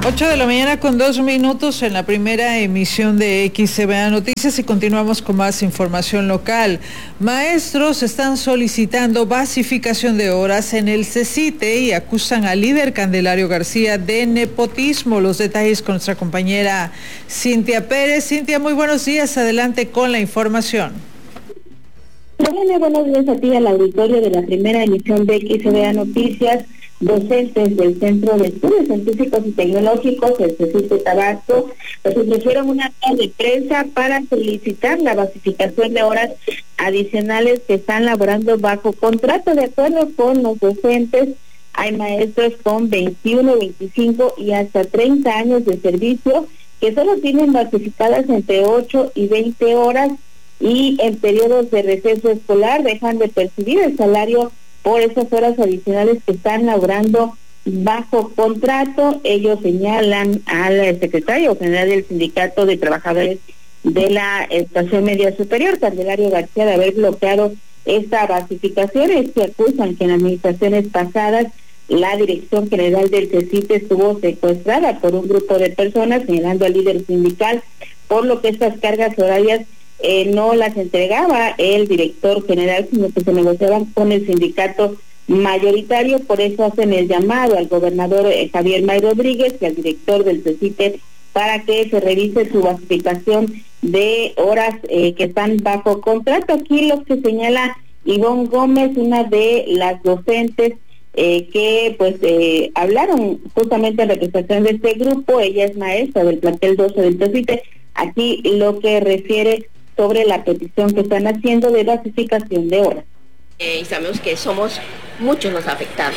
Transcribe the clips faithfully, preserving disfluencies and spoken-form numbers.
ocho de la mañana con dos minutos en la primera emisión de X C B A Noticias y continuamos con más información local. Maestros están solicitando basificación de horas en el CECITE y acusan al líder Candelario García de nepotismo. Los detalles con nuestra compañera Cintia Pérez. Cintia, muy buenos días. Adelante con la información. Lorena, buenos días a ti al auditorio de la primera emisión de X C B A Noticias. Docentes del Centro de Estudios Científicos y Tecnológicos, el CECITE Tabasco, pues ofrecieron una rueda de prensa para solicitar la basificación de horas adicionales que están laborando bajo contrato. De acuerdo con los docentes, hay maestros con veintiuno, veinticinco y hasta treinta años de servicio que solo tienen basificadas entre ocho y veinte horas y en periodos de receso escolar dejan de percibir el salario por esas horas adicionales que están laborando bajo contrato. Ellos señalan al secretario general del Sindicato de Trabajadores de la Educación Media Superior, Candelario García, de haber bloqueado esta basificación. Es que acusan que en administraciones pasadas la Dirección General del CECITE estuvo secuestrada por un grupo de personas, señalando al líder sindical, por lo que estas cargas horarias Eh, no las entregaba el director general, sino que se negociaban con el sindicato mayoritario. Por eso hacen el llamado al gobernador eh, Javier May Rodríguez y al director del CECITE para que se revise su basificación de horas eh, que están bajo contrato. Aquí lo que señala Ivonne Gómez, una de las docentes eh, que pues eh, hablaron justamente en representación de este grupo. Ella es maestra del plantel doce del CECITE. Aquí lo que refiere sobre la petición que están haciendo de basificación de horas. Eh, y sabemos que somos muchos los afectados,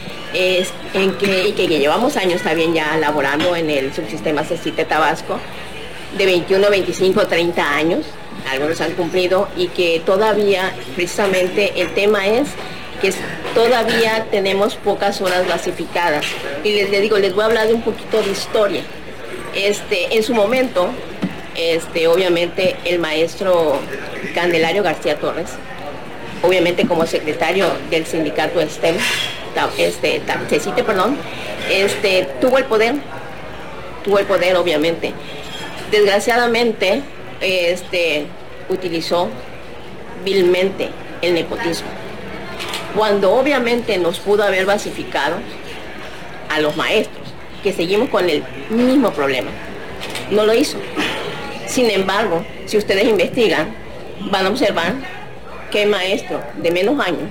es en que, y que llevamos años también ya laborando en el subsistema CECITE Tabasco, de veintiuno, veinticinco, treinta años, algunos han cumplido, y que todavía, precisamente, el tema es que todavía tenemos pocas horas basificadas. Y les, les digo, les voy a hablar de un poquito de historia. Este, en su momento, Este, obviamente el maestro Candelario García Torres, obviamente como secretario del sindicato STEM, este, CECITE, perdón, este, tuvo el poder, tuvo el poder obviamente. Desgraciadamente, este, utilizó vilmente el nepotismo, cuando obviamente nos pudo haber basificado a los maestros, que seguimos con el mismo problema. No lo hizo. Sin embargo, si ustedes investigan, van a observar que hay maestros de menos años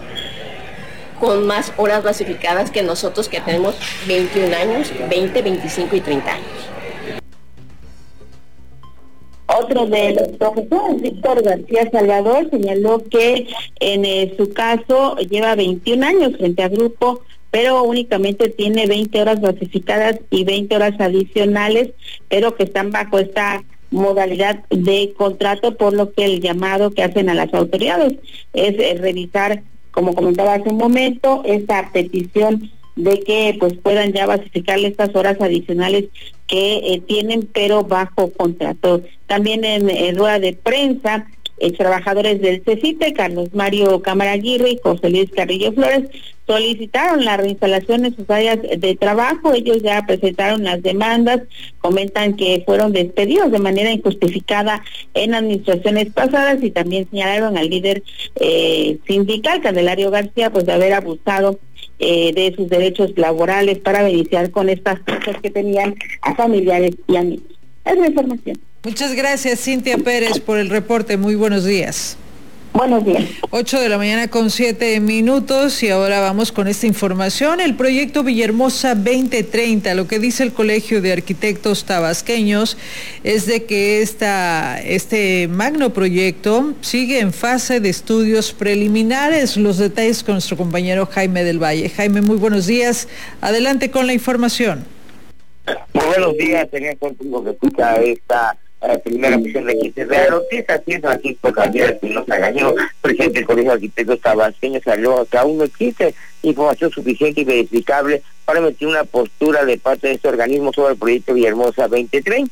con más horas basificadas que nosotros, que tenemos veintiún años, veinte, veinticinco y treinta años. Otro de los profesores, Víctor García Salvador, señaló que en eh, su caso lleva veintiún años frente a grupo, pero únicamente tiene veinte horas basificadas y veinte horas adicionales, pero que están bajo esta modalidad de contrato, por lo que el llamado que hacen a las autoridades es eh, revisar, como comentaba hace un momento, esta petición de que pues puedan ya basificarle estas horas adicionales que eh, tienen, pero bajo contrato. También en, en rueda de prensa, eh, trabajadores del CECITE, Carlos Mario Cámara Aguirre y José Luis Carrillo Flores, solicitaron la reinstalación en sus áreas de trabajo. Ellos ya presentaron las demandas, comentan que fueron despedidos de manera injustificada en administraciones pasadas, y también señalaron al líder eh, sindical, Candelario García, pues de haber abusado eh, de sus derechos laborales para beneficiar con estas cosas que tenían a familiares y amigos. Es la información. Muchas gracias, Cintia Pérez, por el reporte. Muy buenos días. Buenos días. ocho de la mañana con siete minutos y ahora vamos con esta información. El proyecto Villahermosa veinte treinta, lo que dice el Colegio de Arquitectos Tabasqueños es de que esta, este magno proyecto sigue en fase de estudios preliminares. Los detalles con nuestro compañero Jaime del Valle. Jaime, muy buenos días. Adelante con la información. Muy buenos días, señor contigo que escucha esta eh, primera misión de X C B A Noticias. Así es, Francisco Javier Espinosa Gallego, presidente del Colegio de Arquitectos Tabasqueños, salió que aún no existe información suficiente y verificable para emitir una postura de parte de este organismo sobre el proyecto Villahermosa veinte treinta.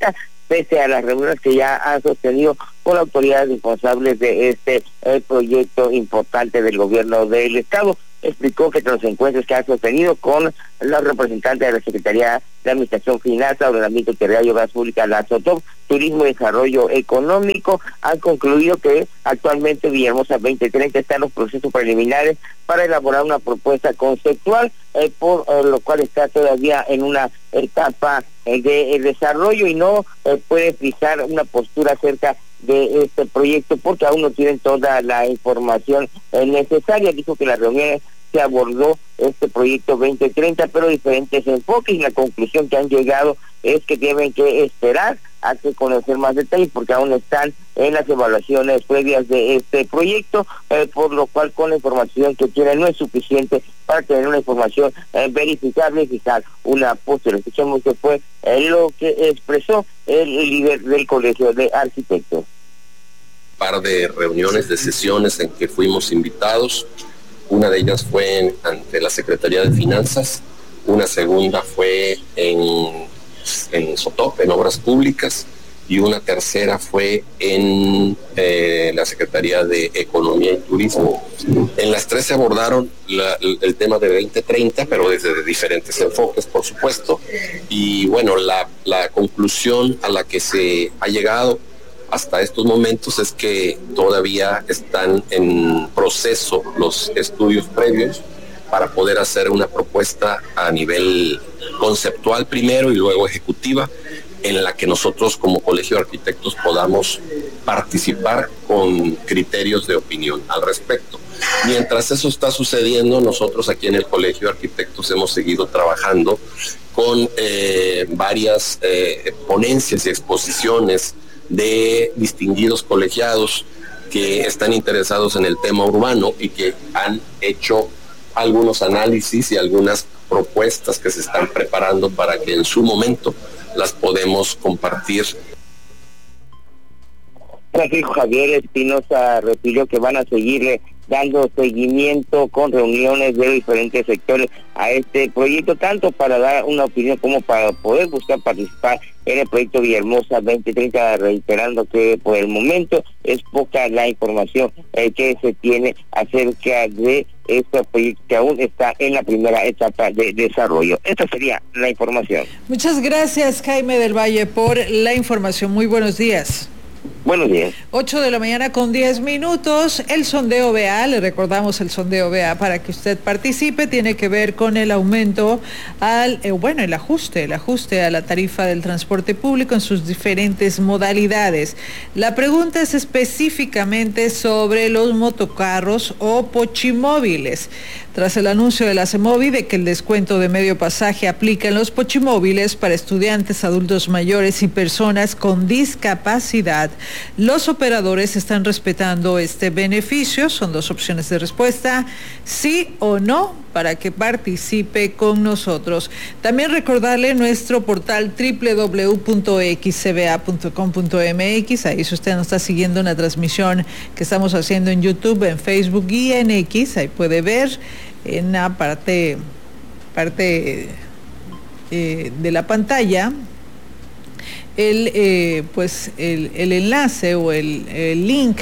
pese a las reuniones que ya han sostenido con autoridades responsables de este eh, proyecto importante del gobierno del Estado. Explicó que los encuentros que han sostenido con los representantes de la Secretaría de Administración, Finanzas, Ordenamiento Territorial y Obras Públicas, la SOTOP, Turismo y Desarrollo Económico, han concluido que actualmente Villahermosa veinte treinta está en los procesos preliminares para elaborar una propuesta conceptual, eh, por eh, lo cual está todavía en una etapa eh, de eh, desarrollo y no eh, puede fijar una postura acerca de este proyecto porque aún no tienen toda la información eh, necesaria. Dijo que la reunión se abordó este proyecto veinte treinta, pero diferentes enfoques, y la conclusión que han llegado es que tienen que esperar a que conocer más detalles porque aún están en las evaluaciones previas de este proyecto, eh, por lo cual con la información que tienen no es suficiente para tener una información eh, verificable y fijar una postura. Escuchemos que fue eh, lo que expresó el líder del Colegio de Arquitectos. Par de reuniones, de sesiones en que fuimos invitados. Una de ellas fue en, ante la Secretaría de Finanzas, una segunda fue en, en SOTOP, en Obras Públicas, y una tercera fue en eh, la Secretaría de Economía y Turismo. En las tres se abordaron la, el tema de veinte treinta, pero desde diferentes enfoques, por supuesto, y bueno, la, la conclusión a la que se ha llegado hasta estos momentos es que todavía están en proceso los estudios previos para poder hacer una propuesta a nivel conceptual primero y luego ejecutiva, en la que nosotros como Colegio de Arquitectos podamos participar con criterios de opinión al respecto. Mientras eso está sucediendo, nosotros aquí en el Colegio de Arquitectos hemos seguido trabajando con eh, varias eh, ponencias y exposiciones de distinguidos colegiados que están interesados en el tema urbano y que han hecho algunos análisis y algunas propuestas que se están preparando para que en su momento las podemos compartir. Francisco Javier Espinosa refirió que van a seguirle dando seguimiento con reuniones de diferentes sectores a este proyecto, tanto para dar una opinión como para poder buscar participar en el proyecto Villahermosa veinte treinta, reiterando que por el momento es poca la información eh, que se tiene acerca de este proyecto que aún está en la primera etapa de desarrollo. Esta sería la información. Muchas gracias, Jaime del Valle, por la información. Muy buenos días. Buenos días. ocho de la mañana con diez minutos. El sondeo B A, le recordamos el sondeo B A para que usted participe, tiene que ver con el aumento al, eh, bueno, el ajuste, el ajuste a la tarifa del transporte público en sus diferentes modalidades. La pregunta es específicamente sobre los motocarros o pochimóviles. Tras el anuncio de la CEMOVI de que el descuento de medio pasaje aplica en los pochimóviles para estudiantes, adultos mayores y personas con discapacidad, los operadores están respetando este beneficio. Son dos opciones de respuesta, sí o no, para que participe con nosotros. También recordarle nuestro portal doble u doble u doble u punto x c b a punto com punto m x. Ahí si usted nos está siguiendo una transmisión que estamos haciendo en YouTube, en Facebook y en X, ahí puede ver en la parte, parte eh, de la pantalla el, eh, pues el, el enlace o el, el link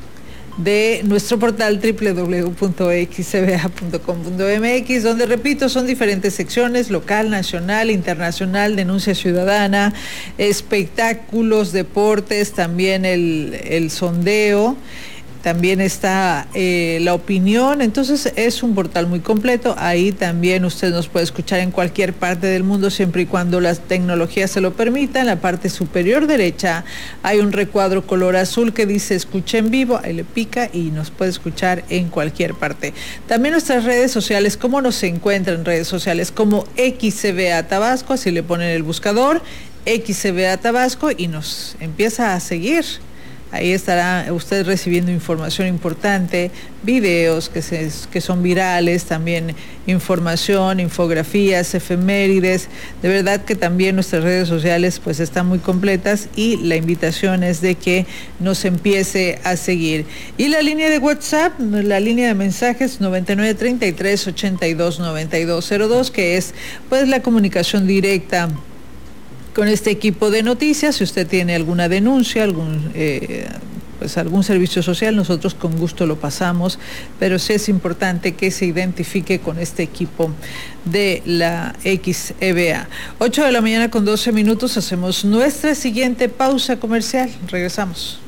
de nuestro portal doble u doble u doble u punto x c b a punto com punto m x, donde, repito, son diferentes secciones: local, nacional, internacional, denuncia ciudadana, espectáculos, deportes, también el, el sondeo. También está eh, la opinión. Entonces es un portal muy completo. Ahí también usted nos puede escuchar en cualquier parte del mundo, siempre y cuando las tecnologías se lo permitan. En la parte superior derecha hay un recuadro color azul que dice escuche en vivo. Ahí le pica y nos puede escuchar en cualquier parte. También nuestras redes sociales. ¿Cómo nos encuentra en redes sociales? Como X C B A Tabasco. Así le ponen el buscador X C B A Tabasco y nos empieza a seguir. Ahí estará usted recibiendo información importante, videos que, se, que son virales, también información, infografías, efemérides. De verdad que también nuestras redes sociales pues están muy completas y la invitación es de que nos empiece a seguir. Y la línea de WhatsApp, la línea de mensajes noventa y nueve, treinta y tres, ochenta y dos, noventa y dos cero dos, que es pues la comunicación directa con este equipo de noticias. Si usted tiene alguna denuncia, algún eh, pues algún servicio social, nosotros con gusto lo pasamos, pero sí es importante que se identifique con este equipo de la X E B A. ocho de la mañana con doce minutos, hacemos nuestra siguiente pausa comercial. Regresamos.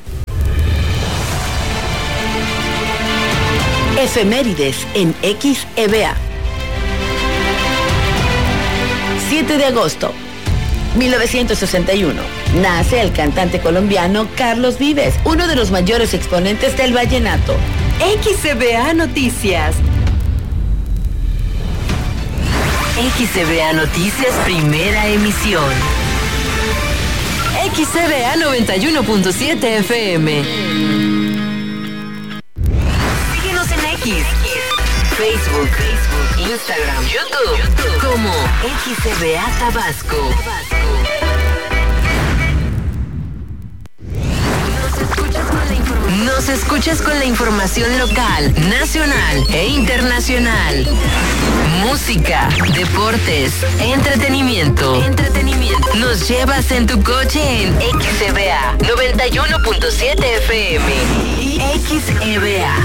Efemérides en X E B A. siete de agosto, mil novecientos sesenta y uno. Nace el cantante colombiano Carlos Vives, uno de los mayores exponentes del vallenato. X E B A Noticias. X E B A Noticias, primera emisión. X E B A noventa y uno punto siete F M. Síguenos en X, Facebook, Facebook, Instagram, YouTube, YouTube como X E B A Tabasco. Nos escuchas con la información local, nacional e internacional. Música, deportes, entretenimiento. Entretenimiento. Nos llevas en tu coche en X E B A noventa y uno punto siete F M. X E B A.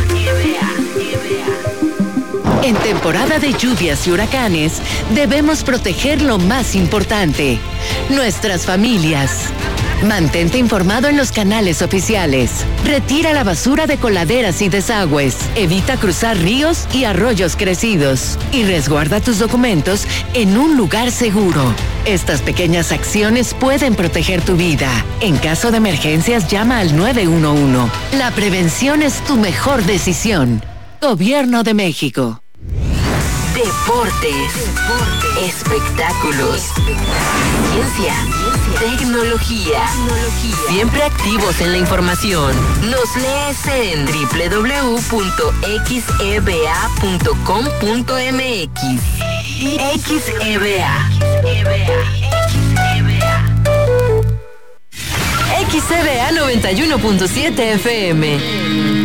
En temporada de lluvias y huracanes, debemos proteger lo más importante, nuestras familias. Mantente informado en los canales oficiales. Retira la basura de coladeras y desagües. Evita cruzar ríos y arroyos crecidos. Y resguarda tus documentos en un lugar seguro. Estas pequeñas acciones pueden proteger tu vida. En caso de emergencias, llama al nueve uno uno. La prevención es tu mejor decisión. Gobierno de México. Deportes, espectáculos, ciencia, tecnología, siempre activos en la información. Nos lees en doble u doble u doble u punto x e b a punto com punto m x. X E B A. X E B A noventa y uno punto siete F M.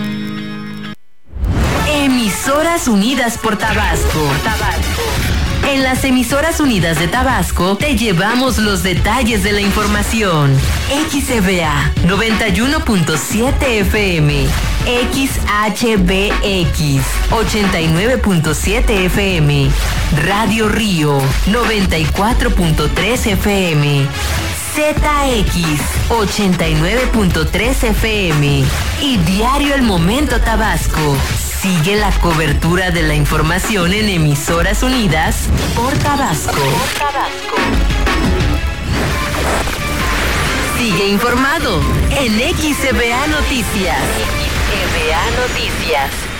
Emisoras Unidas por Tabasco. En las Emisoras Unidas de Tabasco te llevamos los detalles de la información. X E B A noventa y uno punto siete F M, X H B X ochenta y nueve punto siete F M, Radio Río noventa y cuatro punto tres F M, Z X ochenta y nueve punto tres F M y Diario El Momento Tabasco. Sigue la cobertura de la información en Emisoras Unidas por Tabasco. Por Tabasco. Sigue informado en X E B A Noticias. X E B A Noticias.